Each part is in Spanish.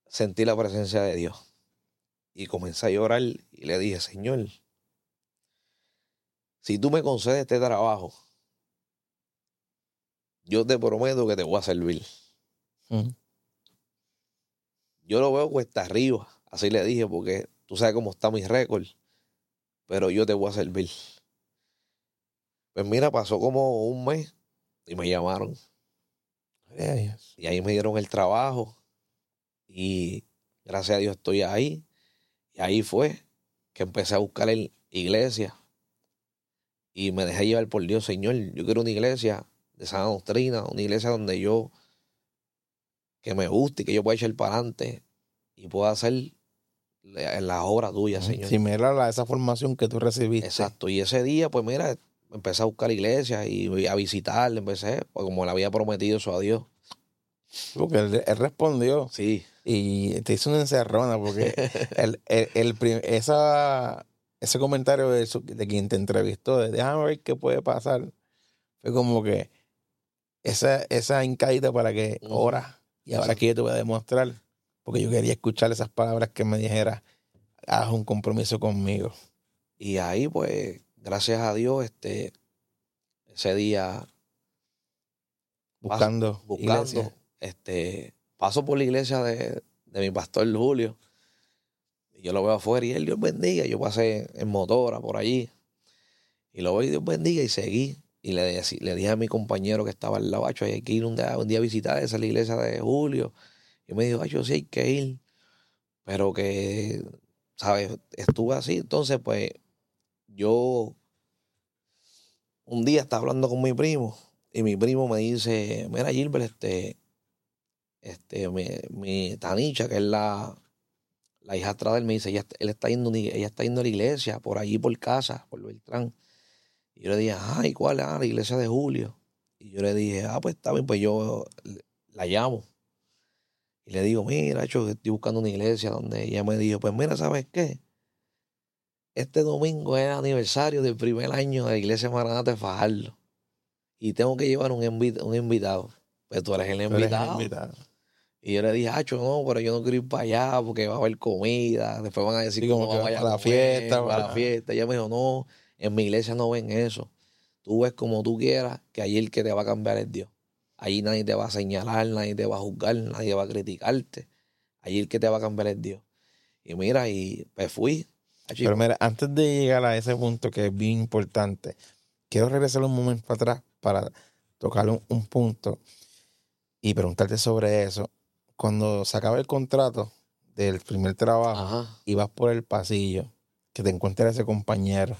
sentí la presencia de Dios. Y comencé a llorar y le dije, Señor, si tú me concedes este trabajo, yo te prometo que te voy a servir. Ujú. Yo lo veo cuesta arriba, así le dije, porque tú sabes cómo está mi récord, pero yo te voy a servir. Pues mira, pasó como un mes y me llamaron. Gloria a Dios. Y ahí me dieron el trabajo y gracias a Dios estoy ahí. Y ahí fue que empecé a buscar en iglesia y me dejé llevar por Dios. Señor, yo quiero una iglesia de sana doctrina, una iglesia donde yo, que me guste y que yo pueda echar para adelante y pueda hacer la obra tuya, Señor. Similar a esa formación que tú recibiste. Exacto. Y ese día, pues mira, empecé a buscar iglesias y a visitarle, empecé, pues como le había prometido eso a Dios. Porque él respondió Sí. y te hizo una encerrona porque ese comentario de quien te entrevistó, de déjame ver qué puede pasar, fue como que esa hincadita para que ora y ahora Exacto. aquí yo te voy a demostrar, porque yo quería escuchar esas palabras que me dijera, haz un compromiso conmigo. Y ahí, pues, gracias a Dios, ese día Buscando iglesia. paso por la iglesia de mi pastor Julio. Y yo lo veo afuera y él, Dios bendiga. Yo pasé en motora por allí. Y lo veo y Dios bendiga y seguí. Y le dije a mi compañero que estaba al lado, "Acho, hay que ir un día a visitar esa la iglesia de Julio". Y me dijo, "Acho, sí hay que ir". Pero que, ¿sabes? Estuve así. Entonces, pues, yo un día estaba hablando con mi primo. Y mi primo me dice, mira, Gilbert, mi Tanicha, que es la hijastra de él, me dice, ella está yendo a la iglesia, por allí por casa, por Beltrán. Y yo le dije, ay, ¿cuál? La iglesia de Julio. Y yo le dije, pues está bien, pues yo la llamo. Y le digo, mira, yo estoy buscando una iglesia donde ella me dijo, pues mira, ¿sabes qué? Este domingo es aniversario del primer año de la iglesia Maranata de Fajardo. Y tengo que llevar un invitado. Pues tú eres el Tú eres el invitado. invitado. Y yo le dije, no, pero yo no quiero ir para allá porque va a haber comida. Después van a decir Sí, que como uno que vaya a para la comer, fiesta. para la fiesta. Ella me dijo, no, en mi iglesia no ven eso. Tú ves como tú quieras, que allí el que te va a cambiar es Dios. Allí nadie te va a señalar, nadie te va a juzgar, nadie va a criticarte. Allí el que te va a cambiar es Dios. Y mira, y pues fui. Pero mira, antes de llegar a ese punto que es bien importante, quiero regresar un momento para atrás para tocar un punto y preguntarte sobre eso. Cuando se acaba el contrato del primer trabajo Ajá. y vas por el pasillo, que te encuentra ese compañero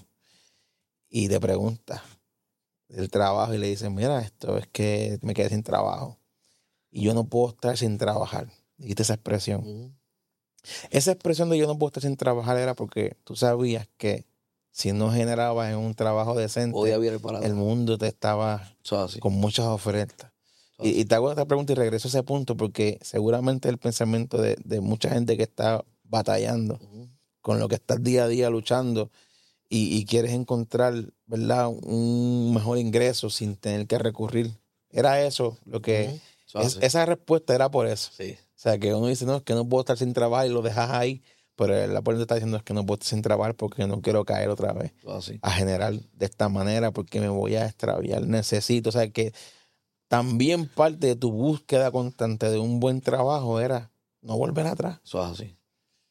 y te pregunta del trabajo y le dices, mira, esto es que me quedé sin trabajo y yo no puedo estar sin trabajar. Dijiste esa expresión. Ujú. Esa expresión de yo no puedo estar sin trabajar era porque tú sabías que si no generabas en un trabajo decente, Podía virar para el atrás. mundo te estaba Eso es así. con muchas ofertas. Eso es Y así. te hago esta pregunta y regreso a ese punto porque seguramente el pensamiento de mucha gente que está batallando Ujú. con lo que estás día a día luchando y quieres encontrar, ¿verdad?, un mejor ingreso sin tener que recurrir. Era eso lo que... Ujú. Eso es así. Esa respuesta era por eso. Sí. O sea, que uno dice, no, es que no puedo estar sin trabajo y lo dejas ahí, pero la puerta está diciendo es que no puedo estar sin trabajo porque no quiero caer otra vez Eso es así. a generar de esta manera porque me voy a extraviar. Necesito, o sea, que también parte de tu búsqueda constante de un buen trabajo era no volver atrás. Eso es así.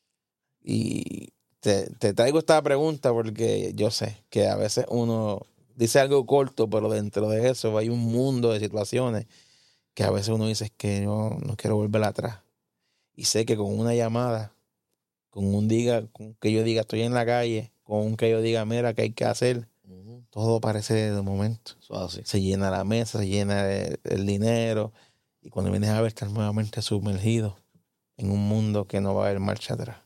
Y te traigo esta pregunta porque yo sé que a veces uno dice algo corto, pero dentro de eso hay un mundo de situaciones que a veces uno dice es que no quiero volver atrás. Y sé que con una llamada, con que yo diga estoy en la calle, con un que yo diga mira qué hay que hacer, Ujú. todo parece de momento. Eso es así. Se llena la mesa, se llena el dinero y cuando vienes a ver estás nuevamente sumergido en un mundo que no va a haber marcha atrás.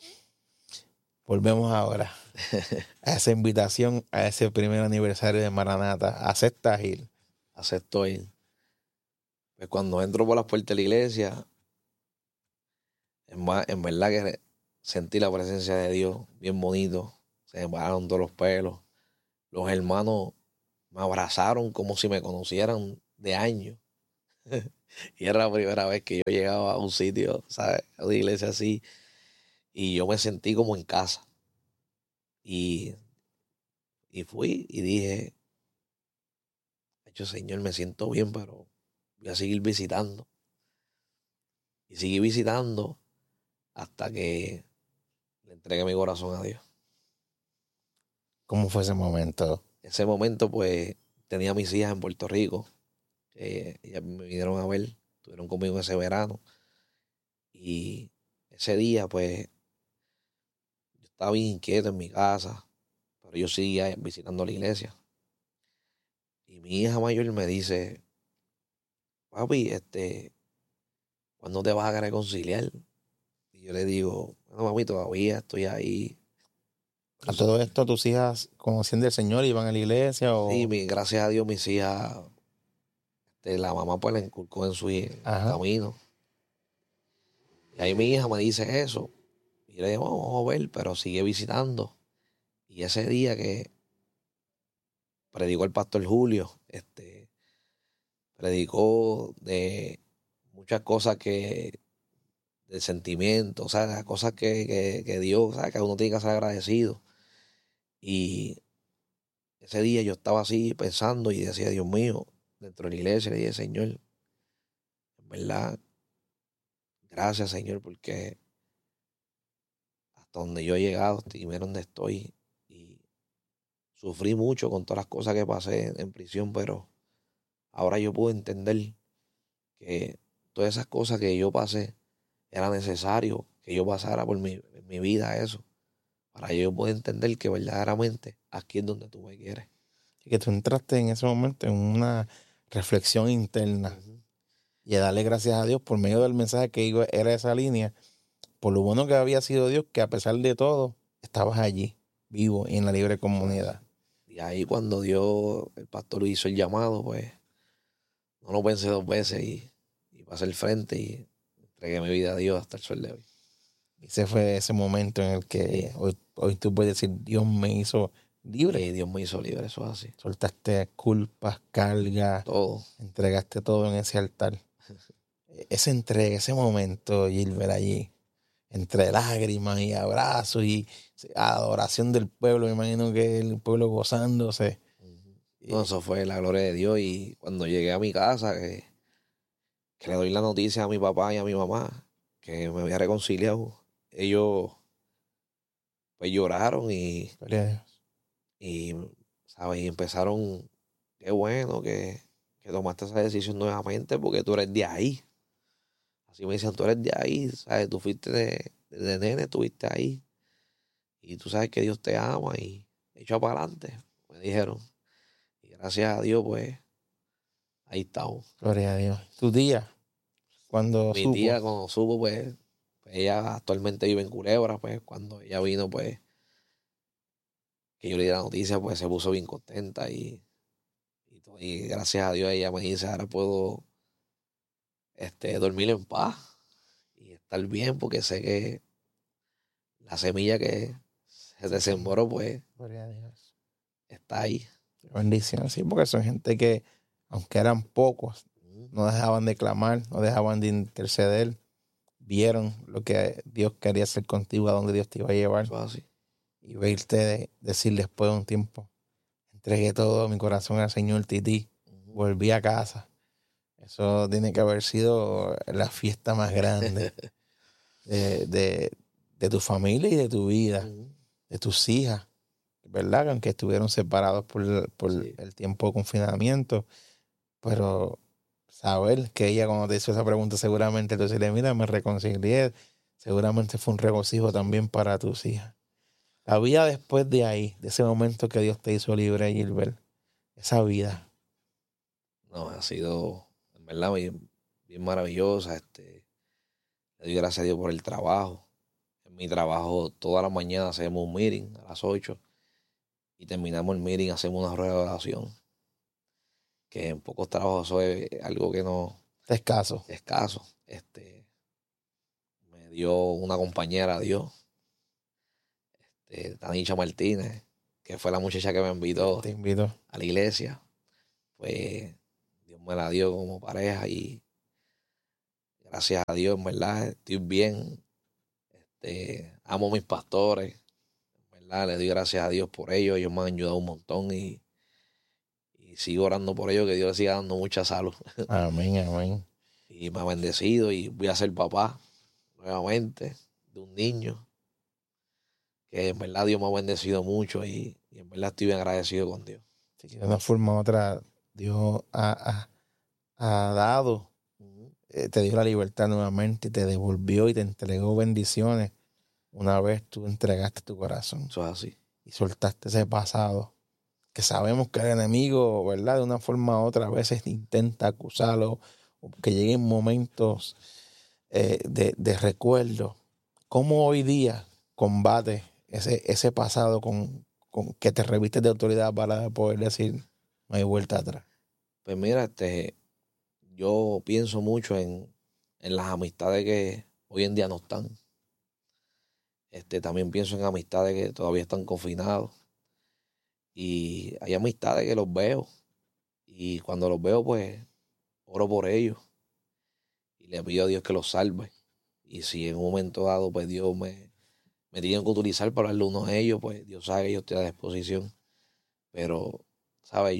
Volvemos ahora a esa invitación a ese primer aniversario de Maranata. ¿Aceptas ir? Acepto ir. Pues cuando entro por las puertas de la iglesia, en verdad que sentí la presencia de Dios bien bonito. Se me pararon todos los pelos. Los hermanos me abrazaron como si me conocieran de años. Y era la primera vez que yo llegaba a un sitio, ¿sabes? A una iglesia así. Y yo me sentí como en casa. Y, y fui y dije, hecho Señor, me siento bien, pero voy a seguir visitando. Y seguí visitando hasta que le entregué mi corazón a Dios. ¿Cómo fue ese momento? Ese momento, pues, tenía a mis hijas en Puerto Rico. Ellas me vinieron a ver, estuvieron conmigo ese verano. Y ese día, pues, yo estaba bien inquieto en mi casa, pero yo seguía visitando la iglesia. Y mi hija mayor me dice, papi, ¿cuándo te vas a reconciliar? Y yo le digo, bueno, mami, todavía estoy ahí. ¿A todo esto tus hijas conocían del Señor, iban a la iglesia Sí, o...? gracias a Dios, mis hijas, la mamá pues la inculcó en su Ajá. camino. Y ahí mi hija me dice eso. Y yo le digo, vamos a ver, pero sigue visitando. Y ese día que predicó el pastor Julio, predicó de muchas cosas del sentimiento, o sea, las cosas que Dios, o sea, que uno tiene que ser agradecido. Y ese día yo estaba así pensando y decía, Dios mío, dentro de la iglesia le dije, Señor, en verdad, gracias Señor, porque hasta donde yo he llegado, y mira donde estoy, y sufrí mucho con todas las cosas que pasé en prisión, pero ahora yo puedo entender que todas esas cosas que yo pasé era necesario que yo pasara por en mi vida eso, para yo poder entender que verdaderamente aquí es donde tú me quieres. Y que tú entraste en ese momento en una reflexión interna Ujú. y a darle gracias a Dios por medio del mensaje que era esa línea, por lo bueno que había sido Dios, que a pesar de todo, estabas allí, vivo y en la libre comunidad. Y ahí cuando Dios, el pastor hizo el llamado, pues no lo pensé dos veces y pasé el frente y entregué mi vida a Dios hasta el sol de hoy. Ese fue ese momento en el Sí, que hoy tú puedes decir, Dios me hizo libre. y Dios me hizo libre, eso es así. Soltaste culpas, cargas, Todo. entregaste todo en ese altar. Esa entrega, ese momento, Gilbert, allí, entre lágrimas y abrazos y adoración del pueblo, me imagino que el pueblo gozándose. Ujú. No, Y eso fue la gloria de Dios. Y cuando llegué a mi casa, que le doy la noticia a mi papá y a mi mamá que me había reconciliado, ellos pues lloraron gloria a Dios. y, ¿sabes? Y empezaron, qué bueno que tomaste esa decisión nuevamente porque tú eres de ahí. Así me dicen, tú eres de ahí, ¿sabes? Tú fuiste de nene, estuviste ahí. Y tú sabes que Dios te ama y echa para adelante, me dijeron. Y gracias a Dios, pues, ahí estamos. Gloria a Dios. Tu día, cuando Mi supo, tía, cuando supo, pues ella actualmente vive en Culebra, pues, cuando ella vino, pues, que yo le di la noticia, pues, se puso bien contenta y gracias a Dios ella me dice, ahora puedo, dormir en paz y estar bien porque sé que la semilla que se desemboró, pues, gloria a Dios. está ahí. Bendición, sí, porque son gente que, aunque eran pocos, Ujú. no dejaban de clamar, no dejaban de interceder, vieron lo que Dios quería hacer contigo, a dónde Dios te iba a llevar, Eso es así. y veirte decir después de un tiempo, entregué todo mi corazón al Señor Tití, Ujú. volví a casa. Eso tiene que haber sido la fiesta más grande de, de, de tu familia y de tu vida, Ujú. de tus hijas, ¿verdad? Aunque estuvieron separados por Sí. el tiempo de confinamiento, pero saber que ella cuando te hizo esa pregunta seguramente tú decirle, mira, me reconcilié, seguramente fue un regocijo Sí. también para tus hijas. La vida después de ahí, de ese momento que Dios te hizo libre, Gilbert, esa vida. No, ha sido, en verdad, bien, bien maravillosa. Le doy gracias a Dios por el trabajo. En mi trabajo, toda la mañana hacemos un meeting a las 8 y terminamos el meeting, hacemos una rueda de oración. Que en pocos trabajos eso es algo que no Te escaso. es escaso. Me dio una compañera, Dios, Tanisha Martínez, que fue la muchacha que me invitó Te invito. a la iglesia. Pues Dios me la dio como pareja y gracias a Dios, en verdad, estoy bien. Amo a mis pastores, en verdad, le doy gracias a Dios por ellos. Ellos me han ayudado un montón y sigo orando por ellos, que Dios les siga dando mucha salud. Amén, amén. Y me ha bendecido y voy a ser papá nuevamente de un niño que en verdad Dios me ha bendecido mucho y en verdad estoy bien agradecido con Dios. Sí, de una forma u otra, Dios ha dado, te dio la libertad nuevamente, te devolvió y te entregó bendiciones una vez tú entregaste tu corazón Eso es así. y soltaste ese pasado. Que sabemos que el enemigo, ¿verdad? De una forma u otra, a veces intenta acusarlo, o que lleguen momentos de recuerdo. ¿Cómo hoy día combate ese pasado con que te revistes de autoridad para poder decir no hay vuelta atrás? Pues mira, yo pienso mucho en las amistades que hoy en día no están. También pienso en amistades que todavía están confinados. Y hay amistades que los veo. Y cuando los veo, pues oro por ellos. Y le pido a Dios que los salve. Y si en un momento dado, pues Dios me tienen que utilizar para darle uno a ellos, pues Dios sabe que yo estoy a disposición. Pero, ¿sabes?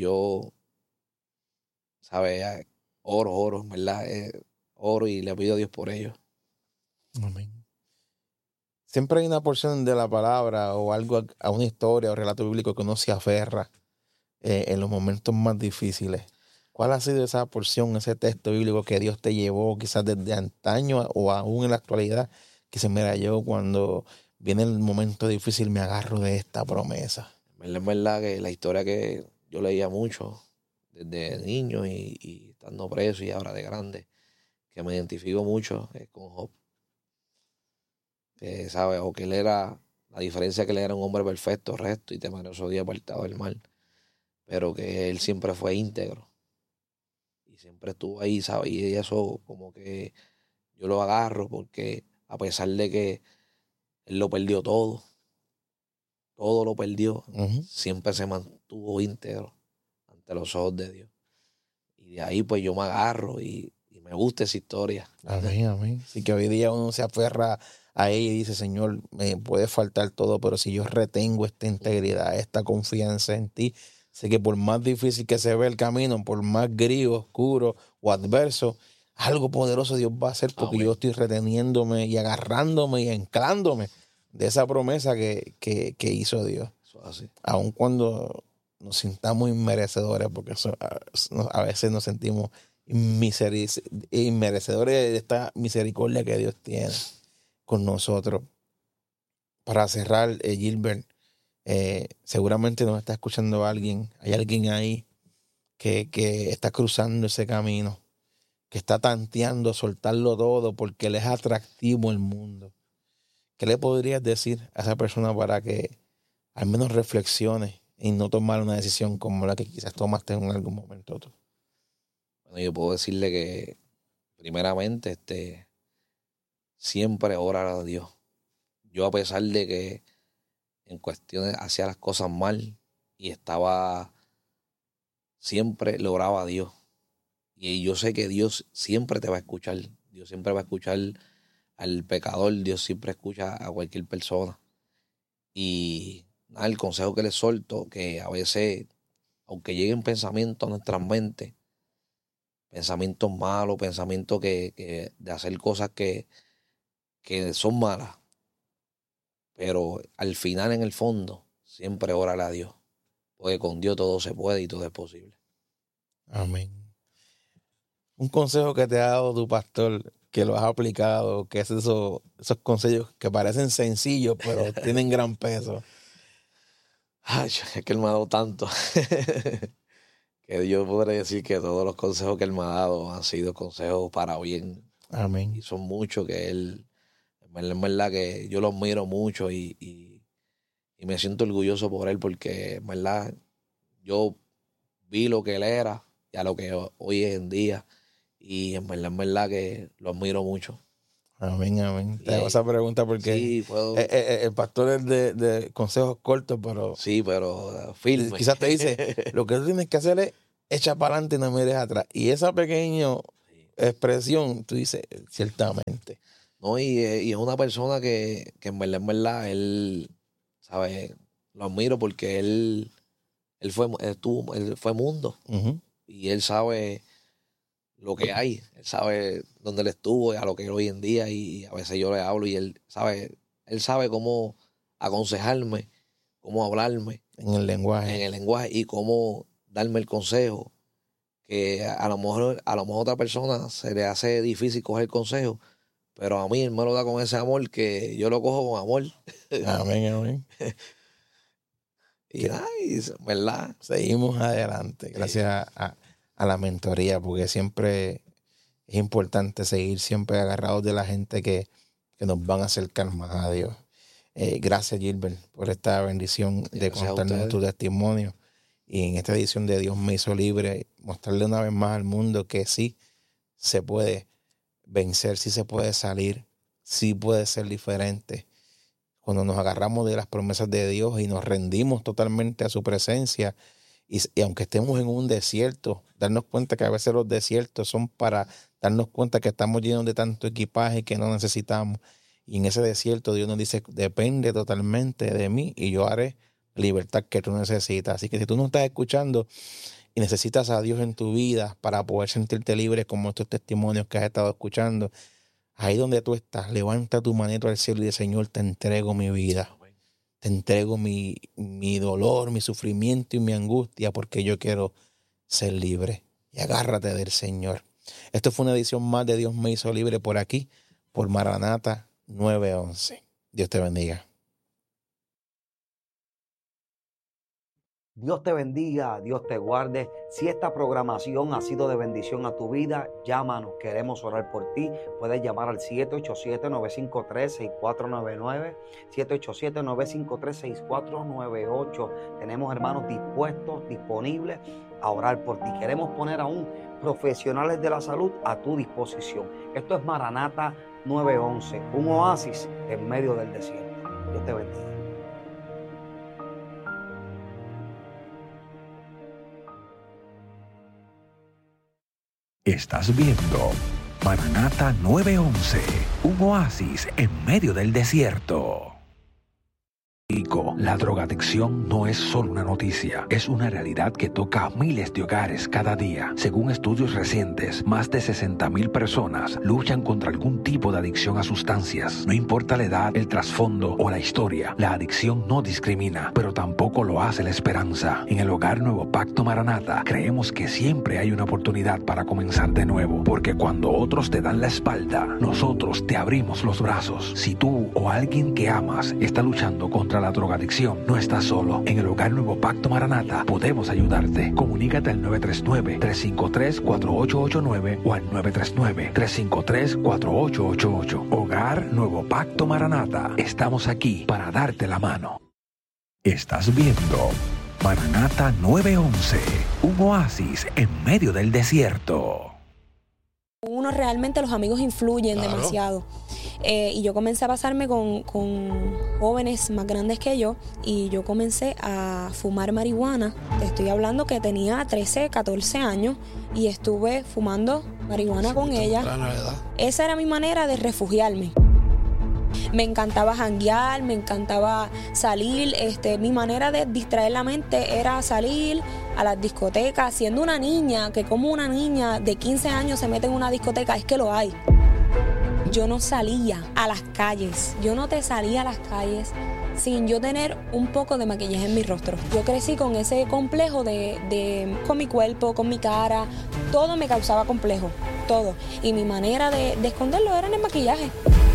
¿Sabes? Oro, en verdad. Oro y le pido a Dios por ellos. Amén. Siempre hay una porción de la palabra o algo, a una historia o relato bíblico que uno se aferra en los momentos más difíciles. ¿Cuál ha sido esa porción, ese texto bíblico que Dios te llevó quizás desde antaño o aún en la actualidad? Que se mira, yo cuando viene el momento difícil me agarro de esta promesa. En verdad que la historia que yo leía mucho desde niño y estando preso y ahora de grande, que me identifico mucho con Job. Que, ¿sabes? O que él era, la diferencia que él era un hombre perfecto, recto y temeroso Dios, apartado del mal. Pero que él siempre fue íntegro. Y siempre estuvo ahí, ¿sabes? Y eso como que yo lo agarro porque a pesar de que él lo perdió todo lo perdió, siempre se mantuvo íntegro ante los ojos de Dios. Y de ahí pues yo me agarro y me gusta esa historia. Amén, amén. Así que hoy día uno se aferra a ella y dice, Señor, me puede faltar todo, pero si yo retengo esta integridad, esta confianza en ti, sé que por más difícil que se ve el camino, por más gris, oscuro o adverso, algo poderoso Dios va a hacer porque yo estoy reteniéndome y agarrándome y anclándome de esa promesa que hizo Dios. Eso es así. Aun cuando nos sintamos inmerecedores, porque eso, a veces nos sentimos inmerecedores de esta misericordia que Dios tiene con nosotros. Para cerrar, Gilbert, seguramente nos está escuchando alguien, hay alguien ahí que está cruzando ese camino, que está tanteando soltarlo todo porque le es atractivo el mundo. ¿Qué le podrías decir a esa persona para que al menos reflexione y no tomar una decisión como la que quizás tomaste en algún momento tú? Bueno, yo puedo decirle que primeramente siempre orar a Dios. Yo a pesar de que en cuestiones hacía las cosas mal y siempre le oraba a Dios. Y yo sé que Dios siempre te va a escuchar. Dios siempre va a escuchar al pecador. Dios siempre escucha a cualquier persona. Y nada, el consejo que les solto, que a veces, aunque lleguen pensamientos a nuestras mentes, pensamientos malos, pensamientos de hacer cosas que son malas, pero al final, en el fondo, siempre órale a Dios, porque con Dios todo se puede y todo es posible. Amén. Un consejo que te ha dado tu pastor, que lo has aplicado, que es esos consejos que parecen sencillos, pero tienen gran peso. Ay, es que él me ha dado tanto que yo podré decir que todos los consejos que él me ha dado han sido consejos para bien. Amén. Y son muchos que él, en verdad que yo lo admiro mucho y me siento orgulloso por él porque en verdad yo vi lo que él era y a lo que hoy es en día y en verdad que lo admiro mucho. Amén, amén. Te hago esa pregunta porque sí, puedo, el pastor es de consejos cortos, pero sí, pero firme. Quizás te dice, lo que tú tienes que hacer es echar para adelante y no mires atrás. Y ese pequeño expresión, tú dices, ciertamente. No, y es una persona que en verdad, él, ¿sabes? Lo admiro porque él fue mundo. Uh-huh. Y él sabe lo que hay. Él sabe dónde él estuvo y a lo que es hoy en día. Y a veces yo le hablo y él sabe cómo aconsejarme, cómo hablarme. En el lenguaje. Y cómo darme el consejo. Que a lo mejor a otra persona se le hace difícil coger consejo. Pero a mí él me lo da con ese amor que yo lo cojo con amor. Amén, amén. Y ¿verdad? Seguimos adelante, gracias a la mentoría, porque siempre es importante seguir siempre agarrados de la gente que nos van a acercar más a Dios. Gracias, Gilbert, por esta bendición de contarnos tu testimonio. Y en esta edición de Dios me hizo libre, mostrarle una vez más al mundo que sí se puede vencer, sí se puede salir, sí puede ser diferente. Cuando nos agarramos de las promesas de Dios y nos rendimos totalmente a su presencia, y aunque estemos en un desierto, darnos cuenta que a veces los desiertos son para darnos cuenta que estamos llenos de tanto equipaje que no necesitamos. Y en ese desierto Dios nos dice, depende totalmente de mí y yo haré la libertad que tú necesitas. Así que si tú no estás escuchando y necesitas a Dios en tu vida para poder sentirte libre como estos testimonios que has estado escuchando, ahí donde tú estás, levanta tu manito al cielo y dice, Señor, te entrego mi vida. Te entrego mi dolor, mi sufrimiento y mi angustia porque yo quiero ser libre. Y agárrate del Señor. Esto fue una edición más de Dios me hizo libre por aquí, por Maranata 911. Dios te bendiga. Dios te bendiga, Dios te guarde. Si esta programación ha sido de bendición a tu vida, llámanos, queremos orar por ti. Puedes llamar al 787-953-6499, 787-953-6498. Tenemos hermanos dispuestos, disponibles a orar por ti. Queremos poner aún profesionales de la salud a tu disposición. Esto es Maranata 911, un oasis en medio del desierto. Dios te bendiga. Estás viendo Maranata 911, un oasis en medio del desierto. La drogadicción no es solo una noticia, es una realidad que toca a miles de hogares cada día. Según estudios recientes, más de 60,000 personas luchan contra algún tipo de adicción a sustancias. No importa la edad, el trasfondo o la historia, la adicción no discrimina, pero tampoco lo hace la esperanza. En el Hogar Nuevo Pacto Maranata, creemos que siempre hay una oportunidad para comenzar de nuevo, porque cuando otros te dan la espalda, nosotros te abrimos los brazos. Si tú o alguien que amas está luchando contra la drogadicción, no estás solo. En el Hogar Nuevo Pacto Maranata podemos ayudarte. Comunícate al 939-353-4889 o al 939-353-4888. Hogar Nuevo Pacto Maranata. Estamos aquí para darte la mano. Estás viendo Maranata 911, un oasis en medio del desierto. Uno realmente, los amigos influyen demasiado. Y yo comencé a pasarme con jóvenes más grandes que yo y yo comencé a fumar marihuana. Te estoy hablando que tenía 13, 14 años y estuve fumando marihuana con ella. Esa era mi manera de refugiarme. Me encantaba janguear, me encantaba salir. Mi manera de distraer la mente era salir a las discotecas. Siendo una niña, que como una niña de 15 años se mete en una discoteca, es que lo hay. Yo no salía a las calles, yo no te salía a las calles sin yo tener un poco de maquillaje en mi rostro. Yo crecí con ese complejo con mi cuerpo, con mi cara, todo me causaba complejo, todo. Y mi manera de esconderlo era en el maquillaje.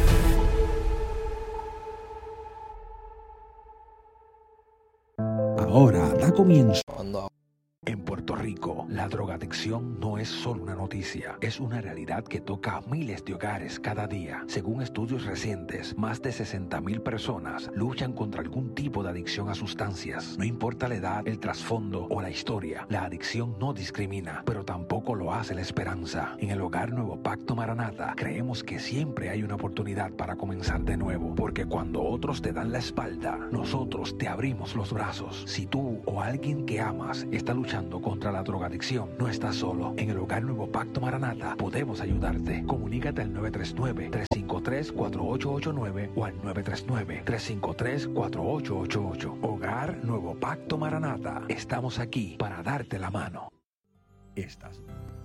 Ahora da comienzo. En Puerto Rico, la drogadicción no es solo una noticia, es una realidad que toca a miles de hogares cada día. Según estudios recientes, más de 60,000 personas luchan contra algún tipo de adicción a sustancias. No importa la edad, el trasfondo o la historia, la adicción no discrimina, pero tampoco lo hace la esperanza. En el Hogar Nuevo Pacto Maranata, creemos que siempre hay una oportunidad para comenzar de nuevo, porque cuando otros te dan la espalda, nosotros te abrimos los brazos. Si tú o alguien que amas está luchando luchando contra la drogadicción, no estás solo. En el Hogar Nuevo Pacto Maranata podemos ayudarte. Comunícate al 939-353-4889 o al 939-353-4888. Hogar Nuevo Pacto Maranata. Estamos aquí para darte la mano. Estás